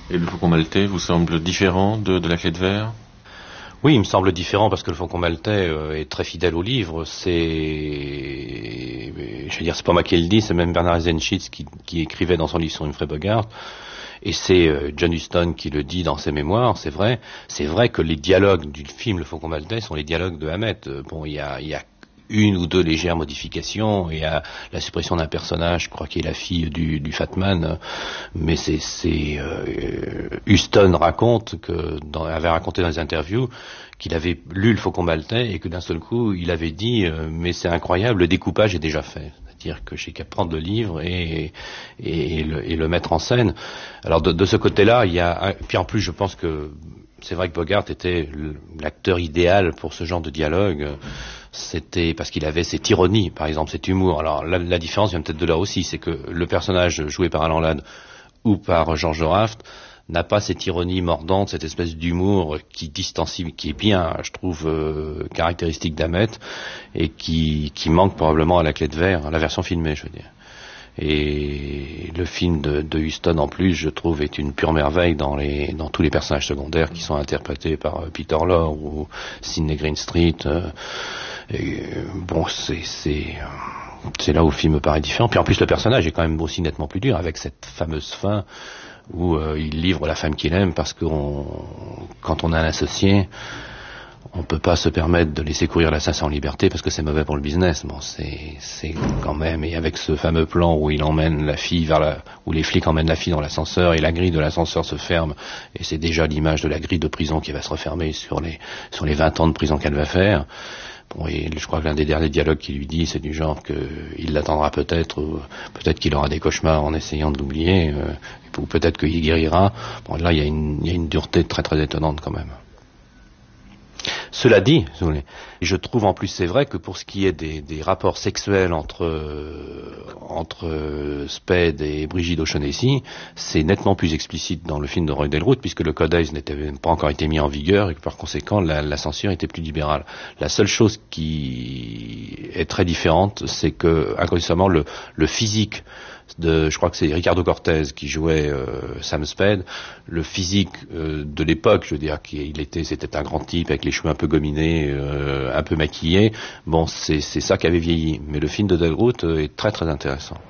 Et le Faucon Maltais vous semble différent de la Clé de Verre? Oui, il me semble différent parce que le Faucon Maltais est très fidèle au livre. Je veux dire, c'est pas moi qui le dis, c'est même Bernard Eisenschitz qui écrivait dans son livre sur Humphrey Bogart. Et c'est John Huston qui le dit dans ses mémoires, c'est vrai. C'est vrai que les dialogues du film Le Faucon Maltais sont les dialogues de Hamet. Bon, il y a une ou deux légères modifications, il y a la suppression d'un personnage, je crois qui est la fille du Fatman, mais Huston avait raconté dans les interviews qu'il avait lu Le Faucon Maltais et que d'un seul coup il avait dit mais c'est incroyable, le découpage est déjà fait. C'est-à-dire que j'ai qu'à prendre le livre et le mettre en scène. Alors de ce côté-là, puis en plus je pense que c'est vrai que Bogart était l'acteur idéal pour ce genre de dialogue. C'était parce qu'il avait cette ironie, par exemple, cet humour. Alors la différence vient peut-être de là aussi, c'est que le personnage joué par Alan Ladd ou par George Raft n'a pas cette ironie mordante, cette espèce d'humour qui distancie, qui est bien, je trouve, caractéristique d'Hamet et qui manque probablement à la Clé de Verre, à la version filmée, je veux dire. Et le film de Huston en plus, je trouve, est une pure merveille dans tous les personnages secondaires qui sont interprétés par Peter Lorre ou Sidney Greenstreet. Bon, c'est là où le film me paraît différent. Puis en plus le personnage est quand même aussi nettement plus dur avec cette fameuse fin où il livre la femme qu'il aime parce que quand on a un associé, on peut pas se permettre de laisser courir l'assassin en liberté parce que c'est mauvais pour le business. Bon, c'est quand même, et avec ce fameux plan où il emmène la fille où les flics emmènent la fille dans l'ascenseur et la grille de l'ascenseur se ferme et c'est déjà l'image de la grille de prison qui va se refermer sur les 20 ans de prison qu'elle va faire. Bon, et je crois que l'un des derniers dialogues qu'il lui dit, c'est du genre qu'il l'attendra peut-être, ou peut-être qu'il aura des cauchemars en essayant de l'oublier, ou peut-être qu'il guérira. Bon, là, il y a une dureté très très étonnante quand même. Cela dit, je trouve en plus c'est vrai que pour ce qui est des rapports sexuels entre Spade et Brigitte O'Shaughnessy, c'est nettement plus explicite dans le film de Roy Del puisque le Code Hays n'était pas encore été mis en vigueur et que par conséquent la censure était plus libérale. La seule chose qui est très différente, c'est que inconsciemment le physique je crois que c'est Ricardo Cortez qui jouait Sam Spade, le physique de l'époque, je veux dire, c'était un grand type avec les cheveux un peu gominés, un peu maquillés. Bon, c'est ça qui avait vieilli. Mais le film de Del est très très intéressant.